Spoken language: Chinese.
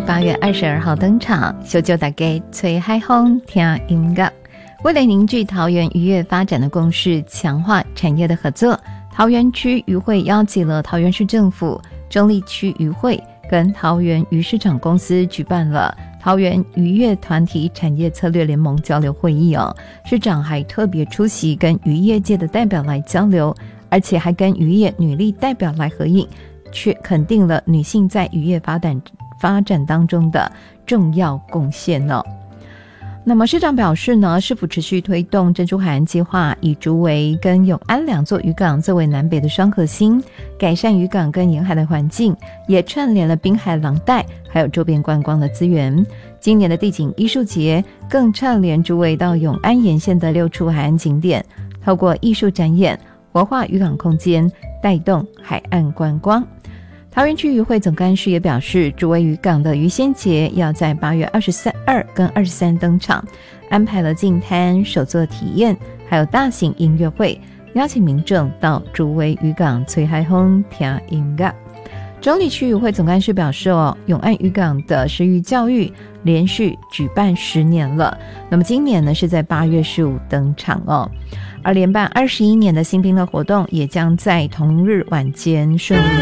8月22号登场，小酒大家吹海风听音乐。为了凝聚桃园渔业发展的共识，强化产业的合作，桃园区渔会邀请了桃园市政府、中坜区渔会跟桃园渔市场公司举办了桃园渔业团体产业策略联盟交流会议哦。市长还特别出席，跟渔业界的代表来交流，而且还跟渔业女力代表来合影，却肯定了女性在渔业发展当中的重要贡献哦。那么市长表示呢，市府持续推动珍珠海岸计划，以竹围跟永安两座渔港作为南北的双核心，改善渔港跟沿海的环境，也串联了滨海廊带还有周边观光的资源。今年的地景艺术节更串联竹围到永安沿线的6处海岸景点，透过艺术展演活化渔港空间，带动海岸观光。桃园区渔会总干事也表示，竹围渔港的渔仙节要在8月22跟23登场，安排了净滩、手作体验，还有大型音乐会，邀请民众到竹围渔港吹海风听音乐。中坜区渔会总干事表示永安渔港的食渔教育连续举办10年了，那么今年呢是在8月15登场哦。而连办21年的新兵乐活动也将在同日晚间顺利